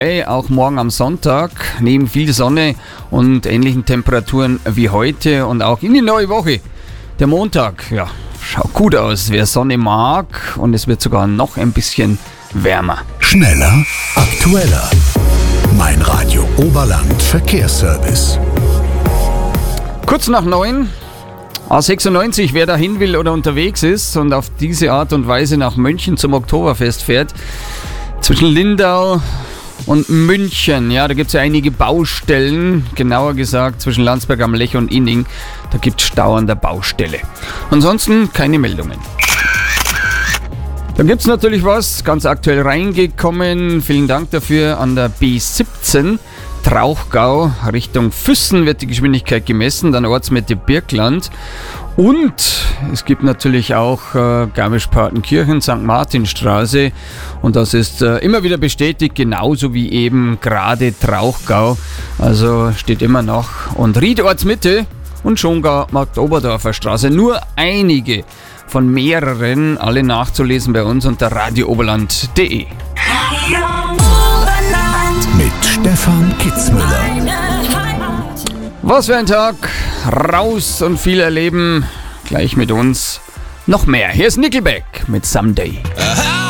Auch morgen am Sonntag, neben viel Sonne und ähnlichen Temperaturen wie heute und auch in die neue Woche. Der Montag, ja, schaut gut aus, wer Sonne mag, und es wird sogar noch ein bisschen wärmer. Schneller, aktueller. Mein Radio Oberland Verkehrsservice. Kurz nach 9, A96, wer dahin will oder unterwegs ist und auf diese Art und Weise nach München zum Oktoberfest fährt, zwischen Lindau und München, ja, da gibt es ja einige Baustellen, genauer gesagt zwischen Landsberg am Lech und Inning, da gibt es Stau an der Baustelle. Ansonsten keine Meldungen. Dann gibt es natürlich was, ganz aktuell reingekommen, vielen Dank dafür, an der B17 Trauchgau Richtung Füssen wird die Geschwindigkeit gemessen, dann Ortsmitte Birkland. Und es gibt natürlich auch Garmisch-Partenkirchen, St. Martinstraße, und das ist immer wieder bestätigt, genauso wie eben gerade Trauchgau, also steht immer noch. Und Ried Ortsmitte und Schongau Markt-Oberdorfer Straße, nur einige von mehreren, alle nachzulesen bei uns unter radiooberland.de. Mit Stefan Kitzmüller. Was für ein Tag, raus und viel erleben, gleich mit uns noch mehr. Hier ist Nickelback mit Someday.